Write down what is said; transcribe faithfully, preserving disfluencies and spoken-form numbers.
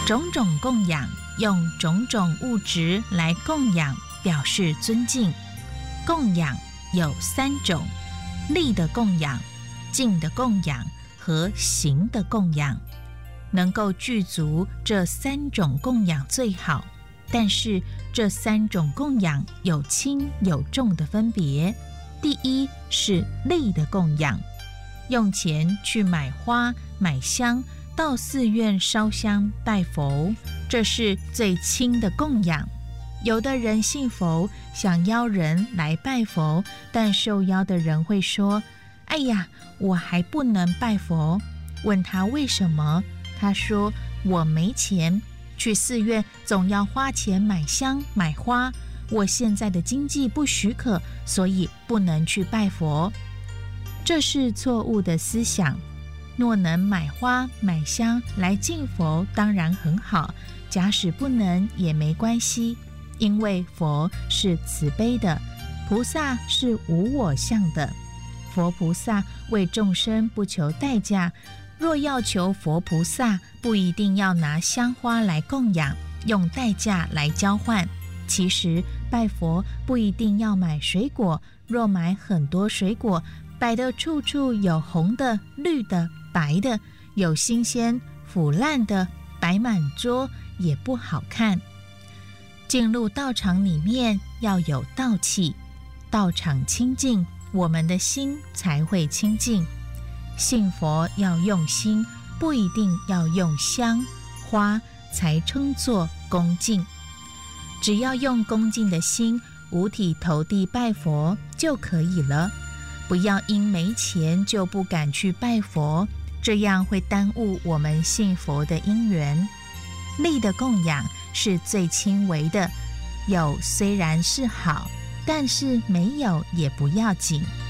种种供养，用种种物质来供养，表示尊敬。供养有三种：力的供养、境的供养和行的供养。能够具足这三种供养最好，但是这三种供养有轻有重的分别。第一是力的供养，用钱去买花买香，到寺院烧香拜佛，这是最轻的供养。有的人信佛，想邀人来拜佛，但受邀的人会说：哎呀，我还不能拜佛。问他为什么，他说：我没钱，去寺院总要花钱买香买花，我现在的经济不许可，所以不能去拜佛。这是错误的思想。若能买花买香来敬佛，当然很好，假使不能也没关系，因为佛是慈悲的，菩萨是无我相的。佛菩萨为众生不求代价，若要求佛菩萨，不一定要拿香花来供养，用代价来交换。其实拜佛不一定要买水果，若买很多水果，摆得处处有红的、绿的、白的，有新鲜腐烂的，摆满桌也不好看。进入道场里面要有道气，道场清净，我们的心才会清净。信佛要用心，不一定要用香花才称作恭敬。只要用恭敬的心，五体投地拜佛就可以了。不要因没钱就不敢去拜佛，这样会耽误我们信佛的因缘。力的供养是最轻微的，有虽然是好，但是没有也不要紧。